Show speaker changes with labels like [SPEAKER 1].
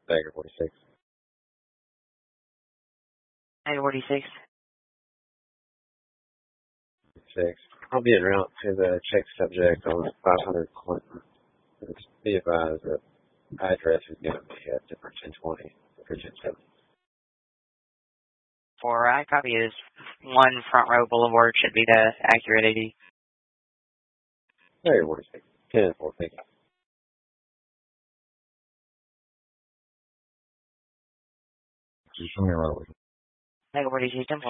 [SPEAKER 1] Bagger 46.
[SPEAKER 2] Bagger 46.
[SPEAKER 1] 6. I'll be en route to the check subject on 500 Clinton. Be advised that address is going to be at different 1020 for 1070.
[SPEAKER 2] 4, I copy is 1 Front Row Boulevard should be the accurate AD.
[SPEAKER 1] Bagger 46. 10-4, thank you.
[SPEAKER 3] Just from your right away.
[SPEAKER 2] Bagger 46, 10-4.